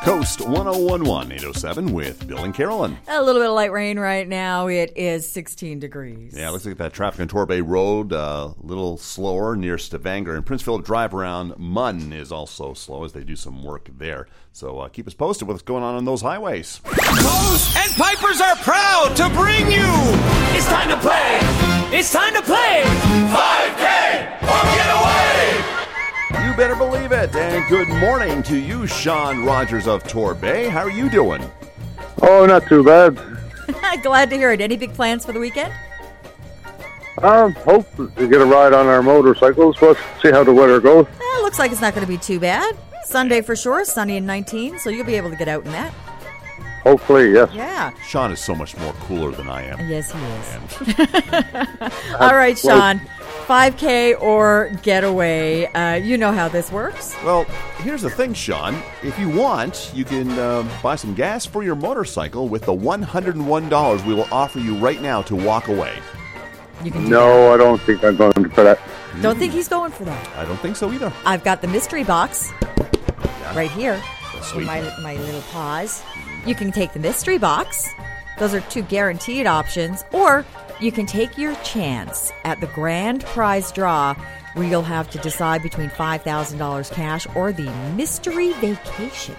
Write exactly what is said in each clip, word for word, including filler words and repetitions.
Coast one oh one one, eight oh seven with Bill and Carolyn. A little bit of light rain right now. It is sixteen degrees. Yeah, looks like that traffic on Torbay Road, a uh, little slower near Stavanger. And Prince Philip Drive around Munn is also slow as they do some work there. So uh, keep us posted with what's going on on those highways. Coast and Pipers are proud to bring you. It's time to play. It's time to play. five K or get away. You better believe it. And good morning to you, Sean Rogers of Torbay. How are you doing? Oh, not too bad. Glad to hear it. Any big plans for the weekend? Um, hope to get a ride on our motorcycles, but see how the weather goes. Eh, looks like it's not going to be too bad. Sunday for sure, sunny and nineteen, so you'll be able to get out in that. Hopefully, yes. Yeah. Sean is so much more cooler than I am. Yes, he is. All right, Sean. five K or getaway. Uh, you know how this works. Well, here's the thing, Sean. If you want, you can uh, buy some gas for your motorcycle with the one hundred one dollars we will offer you right now to walk away. You can do no, that. I don't think I'm going for that. Don't think he's going for that. I don't think so either. I've got the mystery box Yeah. right here. That's with sweet. my, my little paws. You can take the mystery box. Those are two guaranteed options. Or you can take your chance at the grand prize draw where you'll have to decide between five thousand dollars cash or the mystery vacation.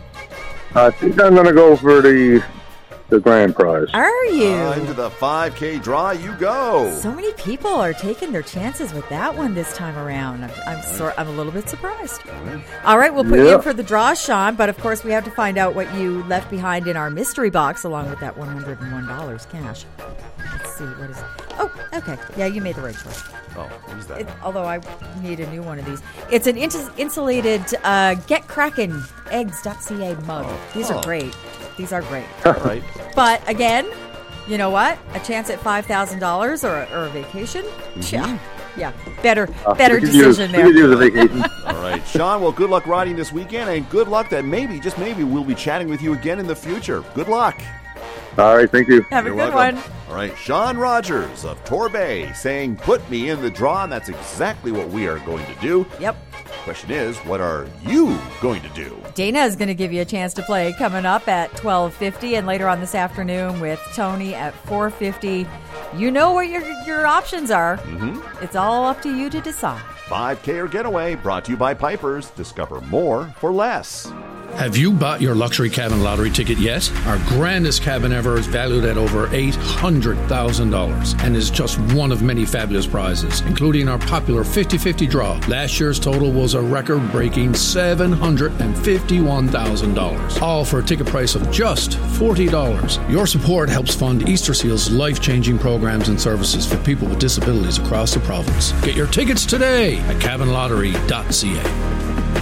I think I'm going to go for the the grand prize. Are you? Uh, into the five K draw you go. So many people are taking their chances with that one this time around. I'm, I'm, sort, I'm a little bit surprised. All right, we'll put you Yeah. in for the draw, Sean, but of course we have to find out what you left behind in our mystery box along with that one hundred one dollars cash. Let's see, what is it? Oh, okay. Yeah, you made the right choice. Oh, what is that? It, although I need a new one of these. It's an ins- insulated uh, Get Kraken eggs dot c a mug. These Oh. are great. These are great. All right. But again, you know what? A chance at five thousand dollars or a, or a vacation? Yeah. Yeah. Better Uh, better we could use- decision We could use a there. vacation. All right. Sean, well, good luck riding this weekend, and good luck that maybe, just maybe, we'll be chatting with you again in the future. Good luck. All right, thank you. Have a You're good welcome. one. All right, Sean Rogers of Torbay saying, put me in the draw, and that's exactly what we are going to do. Yep. Question is, what are you going to do? Dana is going to give you a chance to play coming up at twelve fifty and later on this afternoon with Tony at four fifty. You know what your your options are. Mm-hmm. It's all up to you to decide. five K or Getaway, brought to you by Pipers. Discover more for less. Have you bought your luxury cabin lottery ticket yet? Our grandest cabin ever is valued at over eight hundred thousand dollars and is just one of many fabulous prizes, including our popular fifty-fifty draw. Last year's total was a record-breaking seven hundred fifty-one thousand dollars, all for a ticket price of just forty dollars. Your support helps fund Easter Seal's life-changing programs and services for people with disabilities across the province. Get your tickets today at cabin lottery dot c a.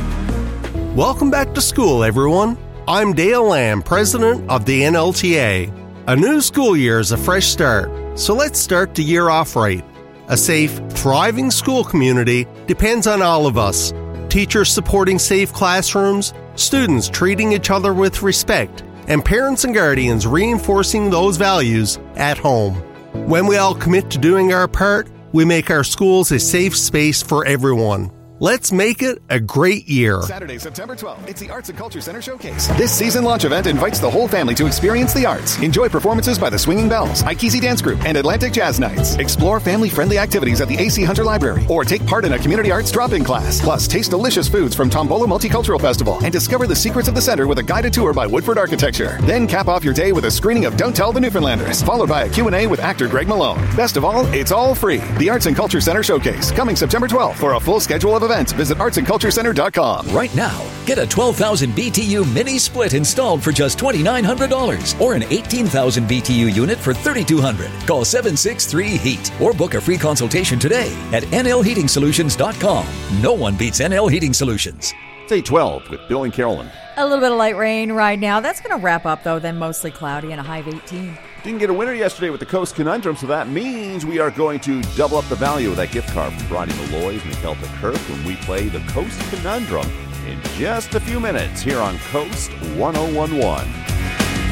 Welcome back to school, everyone. I'm Dale Lamb, president of the N L T A. A new school year is a fresh start, so let's start the year off right. A safe, thriving school community depends on all of us. Teachers supporting safe classrooms, students treating each other with respect, and parents and guardians reinforcing those values at home. When we all commit to doing our part, we make our schools a safe space for everyone. Let's make it a great year. Saturday, September twelfth, it's the Arts and Culture Center Showcase. This season launch event invites the whole family to experience the arts. Enjoy performances by the Swinging Bells, Ikesi Dance Group, and Atlantic Jazz Nights. Explore family-friendly activities at the A C Hunter Library, or take part in a community arts drop-in class. Plus, taste delicious foods from Tombola Multicultural Festival and discover the secrets of the center with a guided tour by Woodford Architecture. Then cap off your day with a screening of Don't Tell the Newfoundlanders, followed by a Q and A with actor Greg Malone. Best of all, it's all free. The Arts and Culture Center Showcase, coming September twelfth. For a full schedule of events, visit arts and culture center dot com. Right now, get a twelve thousand B T U mini split installed for just two thousand nine hundred dollars or an eighteen thousand B T U unit for three thousand two hundred dollars. Call seven six three HEAT or book a free consultation today at N L heating solutions dot com. No one beats N L Heating Solutions. It's eight twelve with Bill and Carolyn. A little bit of light rain right now. That's going to wrap up, though, then mostly cloudy and a high of eighteen. Didn't get a winner yesterday with the Coast Conundrum, so that means we are going to double up the value of that gift card from Brodie Malloy's McKelta Kirk when we play the Coast Conundrum in just a few minutes here on Coast one oh one one.